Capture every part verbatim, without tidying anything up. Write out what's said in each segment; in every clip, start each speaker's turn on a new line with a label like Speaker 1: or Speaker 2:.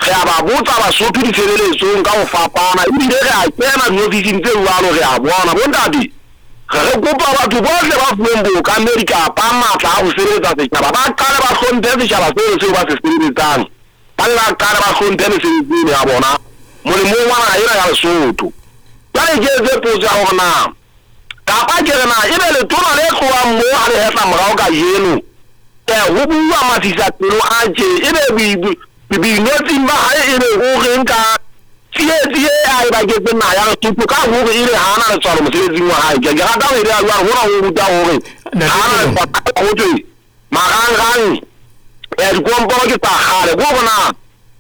Speaker 1: re a ba botsa Basotho ditshebeletsong ka ho fapana ebile re a kena diofising tse jwalo re a bona bontate re kopa batho bohle ba fuweng bookamedi kapa matla a ho sebeletsa setjhaba ba qale ba hlomphe setjhaba seo seo ba se sebeletsang ba la qale ba hlomphe mesebetsing ya bona molemong wa naha ena ya Lesotho jwale ke etse potso ya hore na kapa ke re na ebe letona le tlohang moo ha le hetla morao ka jeno ho bua matisapelo a tje ebe binotsing ba hae ebe o reng ka tsietsi e a e baketseng naha ya Lesotho ka hore e re hana letswalo mosebetsing wa hae ke rata ho ere a jwalo hona ho ruta hore hana letswalo ho tswe marangrang ya dikomporo ke tsa kgale ko bona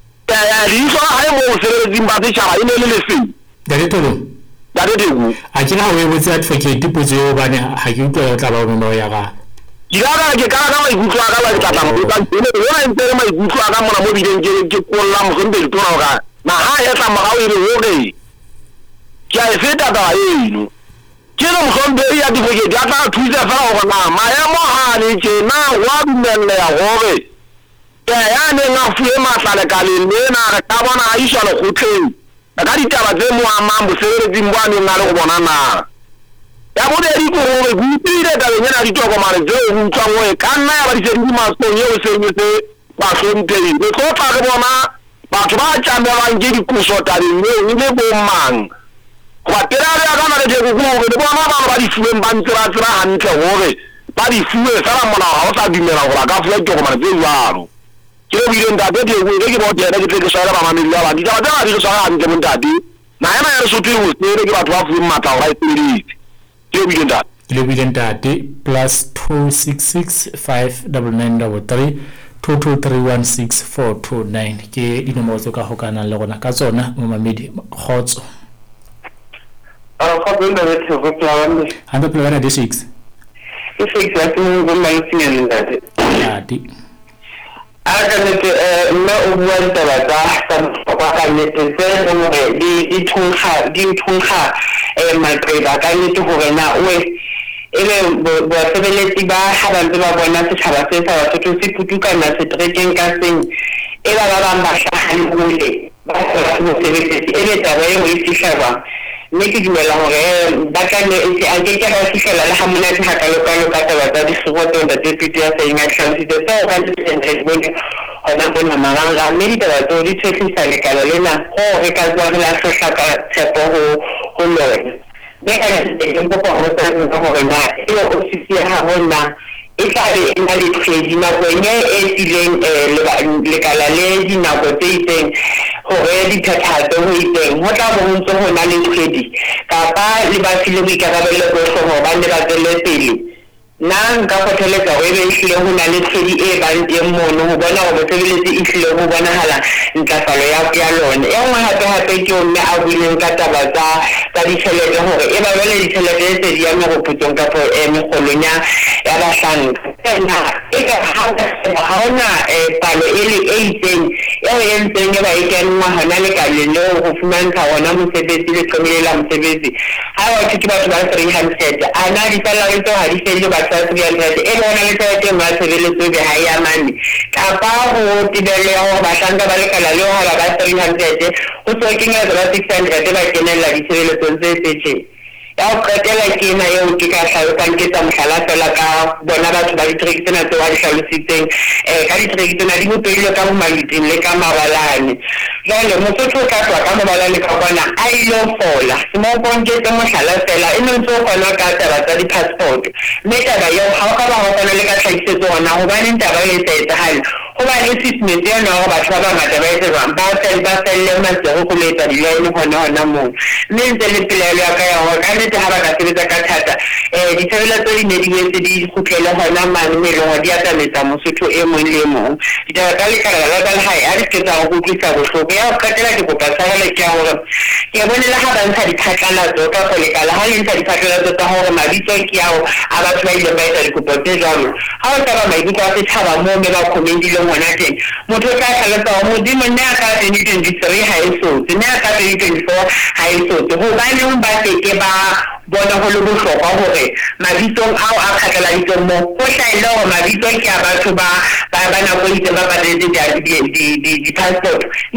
Speaker 1: leihlo la hae moo mosebetsing ba setjhaba e ne le lefeng
Speaker 2: Daretolo
Speaker 1: Daretego
Speaker 2: a ke na ho botsa advocate potso eo bane ha ke utlwa o tla ba mo ya ga
Speaker 1: Dilana ke ka ka maikutlo a ka ba tla tla mo ka tsene bona ntse maikutlo a ka mona mo bileng ke ke kolla mo gombe le tona ga na ha ya tla mo ga o ile hore ke a feta ba eno ke no gombe ya di boke ya tla thusa fa go na maemo ha le ke na wa dumelle ya hore ya ya ne nga fuwe masale ka le nena re ka bona a isha le khotleng ka ditaba tse mo amang bosebeletsi mbane na le go bona na ya bone di go re buile ka le nena di toko mare tse o utlwa go e kana ya ba di tse di masong yo se nyetse ba sonteri le go tla re bona batho ba tlamelang ke dikuso tabeng eo le bo mang go tera ya ka na le go go le bona ba ba di fuweng ba ntse ba tsira hantle gore ba di fuwe fela mona ha o sa dumela gore ka fuwe toko mare tse jwalo ke le bile ntate di go ke bo tera ke tse shara ba mamedi ba di ba tla di go shara hantle montate na yana ya Lesotho o tsere ke batho ba fuweng matla ga e ke bile ntate
Speaker 2: le bile ntate plus two six six five nine nine three three two two three one six four two nine ke dinomoro tse ka hokana le gona ka tsona mo mamedi khotso
Speaker 3: a ka benda le tshego plan
Speaker 2: handa plan de six
Speaker 3: e six ya tlo go mang tsene ntate
Speaker 2: ati
Speaker 3: a ka ne ke nna o bua taba tsa tsa ba ka ne tse mo di di thunga di thunga e matreba ka ne to gore na o ebe bo sebeletsi ba ha ba ntse ba bona setjhaba se sa batho se putukana se trekeng ka seng e ba ba ba hlahang hole ba go sebetsi ebe taba e ho isishaba mme ke dumela hore ba ka ne a ke ke ba fihlela le ha mona ke hakalo ka lo ka taba tsa dishoto nda deputy ya saying action se tse ba ka tsene bone ona bona maranga mme di taba tso di tshekisa le kala lena ho re ka tswa la hloka ka tshepo ho ho lona beka le go go go tsa go go na e o sisi ha bona e tla be e na le tshedi na go nye e tileng le kala le di na go tse itseng gore di thathatse ho itseng ho tla bo ntse ho na le tshedi kapa le ba file go ikarabela go go ba le ba tsele pele na nka go tleletsa go ebe ile ho na le tshedi e ba nteng mono ho bona go bosebeletsi e ile go bonahala ntlafalo ya ya lona e ngwe hape hape ke o nne a buileng ka taba tsa tsa ditšhelete gore e ba bele ditšhelete tse di ya mo go putsong ka go eme golonya ya bahlanka nna e ka ha ona e palo e le e itseng e o entseng e ba e kenngwa hana le ka le go fumantsa ona mosebetsi le qomelela mosebetsi ha ba thuti batho ba three hundred ana di salary to ha di felle ba tsa three hundred e bona le tsa ma sebeletso be ha ya mane kapa ho tibele ho bahlanka ba le kala le ho ba three hundred ho so kenya ba six hundred ba kenella di sebeletso tse tse ya o qetela ke na eo ke ka hlalosa ke tsa mohlala fela ka bona batho ba di-trick tsena tse wa di hlalositseng um ka di-trick tsena di bopehile ka bomaliting le ka mabalane jwale mosotho o tla tswa ka mabalane ka bona a ilo fola semoponketse mohlala fela e ntse o kgona ka taba tsa di-passport mme taba eo ha o ka ba gopana le ka tlhakisetso gona gobaneng taba e sa etsagale go ba le sismet yana gore batho ba bangata ba etse jwang ba selle matsego go letsa dilaene gona gona moo mme ntse le pelaelo ya ka ya gore ka nnete ga ba ka sebetsa ka thata um ditshebeletso di ne di etse di kgutlele gona mane mo e leng gore di atametsa mosotho e mong le mong ditaba ka lekala la ka legae a di fetsa go utlwisa botlhoko ya go qetela ke kopa tshwarele ke ya gore ke bone le ga ba ntsha diphatlalatso ka go lekala ga le ntsha diphatlalatso tsa gore mabitso ke ao a batho ba ile ba etsa dikopo tse jalo ga o taba maikutlo a setšhaba mo me ba commentileng gona teng motho o tla tlhalosa gore modimo nne a ka twenty twenty-three ga e sotse nne a ka twenty twenty-four ga e sotse gobaneng ba seke ba bona go le bohlokwa gore mabitsong ao a kgatlaladitseng mo go hlaela gore mabitso ke a batho ba nako itseng ba patetse di-passport